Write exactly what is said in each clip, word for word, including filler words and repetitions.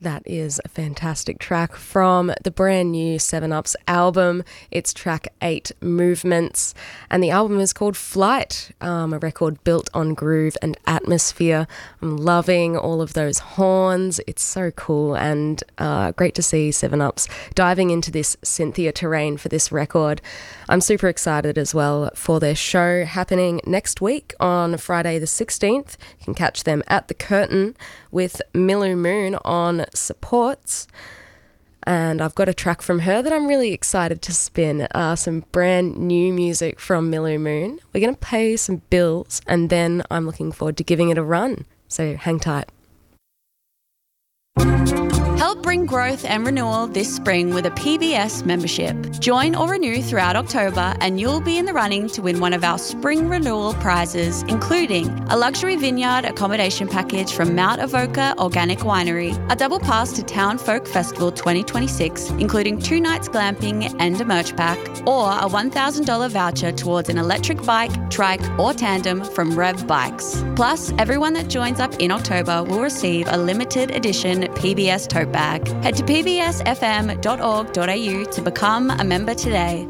That is a fantastic track from the brand new seven up's album. It's track eight, Movements, and the album is called Flight, um, a record built on groove and atmosphere. I'm loving all of those horns. It's so cool, and uh, great to see seven up's diving into this Cynthia terrain for this record. I'm super excited as well for their show happening next week on Friday the sixteenth. You can catch them at the Curtain with Milu Moon on supports, and I've got a track from her that I'm really excited to spin, uh, some brand new music from Milu Moon. We're going to pay some bills, and then I'm looking forward to giving it a run, so hang tight. Help bring growth and renewal this spring with a P B S membership. Join or renew throughout October and you'll be in the running to win one of our spring renewal prizes, including a luxury vineyard accommodation package from Mount Avoca Organic Winery, a double pass to Town Folk Festival twenty twenty-six, including two nights glamping and a merch pack, or a one thousand dollars voucher towards an electric bike, trike or tandem from Rev Bikes. Plus, everyone that joins up in October will receive a limited edition P B S tote bag. Head to p b s f m dot org dot a u to become a member today.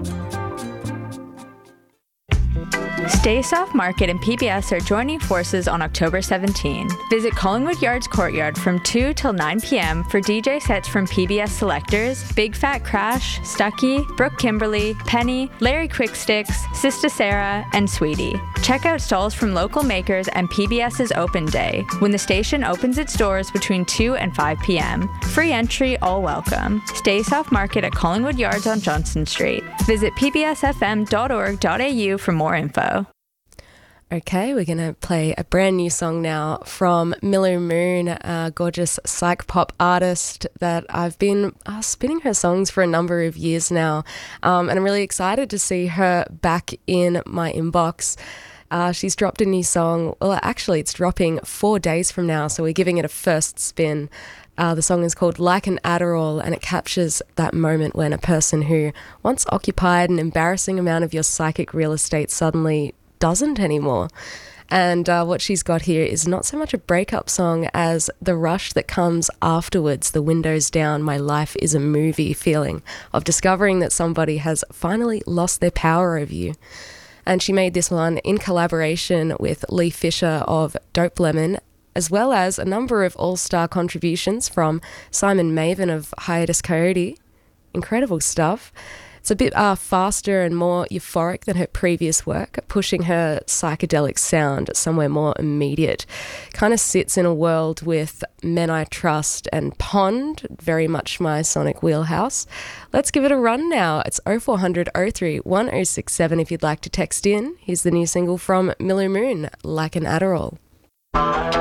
Stay Soft Market and P B S are joining forces on October seventeenth. Visit Collingwood Yard's courtyard from two till nine p.m. for D J sets from P B S selectors, Big Fat Crash, Stucky, Brooke Kimberly, Penny, Larry Quicksticks, Sista Sarah, and Sweetie. Check out stalls from local makers and PBS's open day, when the station opens its doors between two and five p.m. Free entry, all welcome. Stay Soft Market at Collingwood Yards on Johnson Street. Visit p b s f m dot org dot a u for more info. Okay, we're going to play a brand new song now from Milu Moon, a gorgeous psych pop artist that I've been uh, spinning her songs for a number of years now, um, and I'm really excited to see her back in my inbox. Uh, she's dropped a new song. Well, actually, it's dropping four days from now, so we're giving it a first spin. Uh, the song is called Like an Adderall, and it captures that moment when a person who once occupied an embarrassing amount of your psychic real estate suddenly doesn't anymore. And uh, what she's got here is not so much a breakup song as the rush that comes afterwards, the windows down, my life is a movie feeling of discovering that somebody has finally lost their power over you. And she made this one in collaboration with Lee Fisher of Dope Lemon, as well as a number of all-star contributions from Simon Maven of Hiatus Coyote. Incredible stuff. It's a bit uh, faster and more euphoric than her previous work, pushing her psychedelic sound somewhere more immediate. Kind of sits in a world with Men I Trust and Pond, very much my sonic wheelhouse. Let's give it a run now. It's oh four hundred oh three one oh six seven if you'd like to text in. Here's the new single from Milu Moon, Like an Adderall.